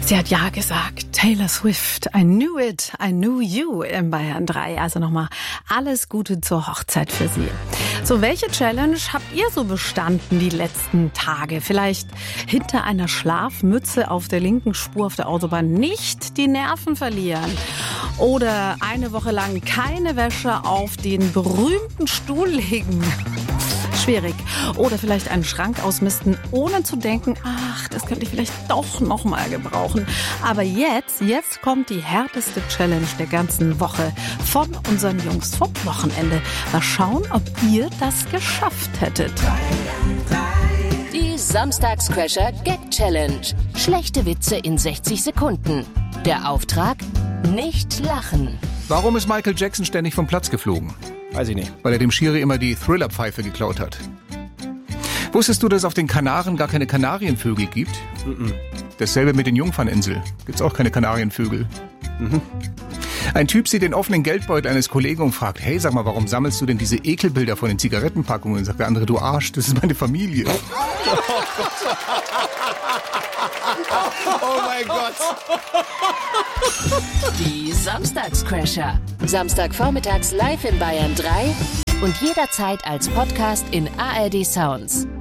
Sie hat ja gesagt. Taylor Swift, I knew it, I knew you in Bayern 3. Also nochmal alles Gute zur Hochzeit für Sie. So, welche Challenge habt ihr so bestanden die letzten Tage? Vielleicht hinter einer Schlafmütze auf der linken Spur auf der Autobahn nicht die Nerven verlieren. Oder eine Woche lang keine Wäsche auf den berühmten Stuhl legen. Schwierig. Oder vielleicht einen Schrank ausmisten, ohne zu denken, ach, das könnte ich vielleicht doch noch mal gebrauchen. Aber jetzt kommt die härteste Challenge der ganzen Woche von unseren Jungs vom Wochenende. Mal schauen, ob ihr das geschafft hättet. Die Samstagscrasher Gag Challenge. Schlechte Witze in 60 Sekunden. Der Auftrag? Nicht lachen. Warum ist Michael Jackson ständig vom Platz geflogen? Weiß ich nicht. Weil er dem Schiri immer die Thriller-Pfeife geklaut hat. Wusstest du, dass es auf den Kanaren gar keine Kanarienvögel gibt? Dasselbe mit den Jungferninseln. Gibt's auch keine Kanarienvögel. Ein Typ sieht den offenen Geldbeutel eines Kollegen und fragt, hey, sag mal, warum sammelst du denn diese Ekelbilder von den Zigarettenpackungen? Sagt der andere, du Arsch, das ist meine Familie. Oh mein Gott. Die Samstagscrasher. Samstagvormittags live in Bayern 3 und jederzeit als Podcast in ARD Sounds.